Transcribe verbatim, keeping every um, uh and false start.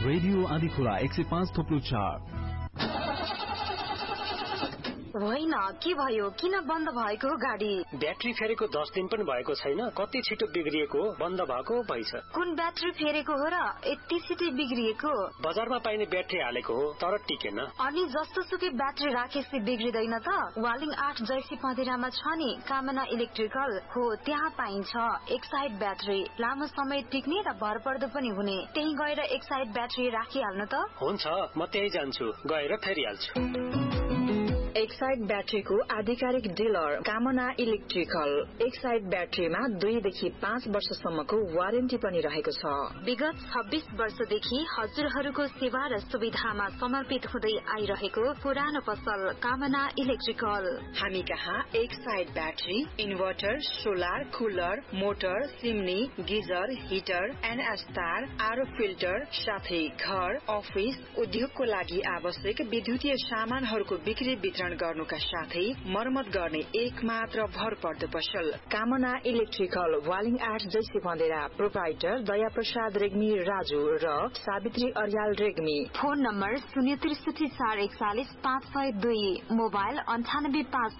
Radio Andhikhola एक सय पाँच थोप्लो चार। होइन के भयो, किन बन्द भएको हो गाडी? ब्याट्री फेरेको दस दिन पनि भएको छैन, कति छिटो बिग्रिएको हो, बन्द भएको भइछ। कुन ब्याट्री फेरेको हो र यति छिटो बिग्रिएको? बजारमा पाइने ब्याट्री हालेको हो तर टिकेन। अनि जस्तो सुकै ब्याट्री राखेपछि बिग्रिदैन त? वालिङ आठ जैसी पँधेरामा छ नि कामना इलेक्ट्रिकल हो, त्यहाँ पाइन्छ एक साइड ब्याट्री, लामो समय टिक्ने र भरपर्दो पनि हुने। त्यही गएर एक साइड ब्याट्री राखिहाल्नु त। हुन्छ, म त्यही जान्छु, गएर फेरिहाल्छु। एक साइड ब्याट्रीको आधिकारिक डिलर कामना इलेक्ट्रिकल। एक साइड ब्याट्रीमा दुईदेखि पाँच वर्षसम्मको वारेन्टी पनि रहेको छ। विगत छब्बीस वर्षदेखि हजुरहरूको सेवा र सुविधामा समर्पित हुँदै आइरहेको पुरानो पसल कामना इलेक्ट्रिकल। हामी कहाँ एक side battery, inverter, solar, cooler, motor, सिमनी, geyser, heater, NS तार, आरो फिल्टर साथै घर, अफिस, उद्योगको लागि आवश्यक विद्युतीय सामानहरूको बिक्री वितरण गर्नुका साथै मर्मत गर्ने एक मात्र भरपर्दो पसल कामना इलेक्ट्रिकल। वालिङ आठ जैसी बन्देरा। प्रोप्राइटर दया प्रसाद रेग्मी राजु र सावित्री अर्याल रेग्मी। फोन नम्बर शून्य त्रिसठी चार एकचालिस पाँच सय दुई, मोबाइल अन्ठानब्बे पाँच